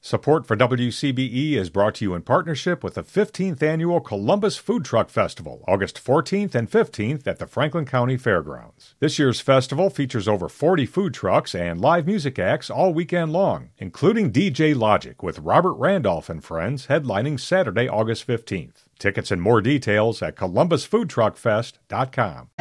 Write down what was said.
Support for WCBE is brought to you in partnership with the 15th Annual Columbus Food Truck Festival, August 14th and 15th at the Franklin County Fairgrounds. This year's festival features over 40 food trucks and live music acts all weekend long, including DJ Logic with Robert Randolph and Friends headlining Saturday, August 15th. Tickets and more details at columbusfoodtruckfest.com.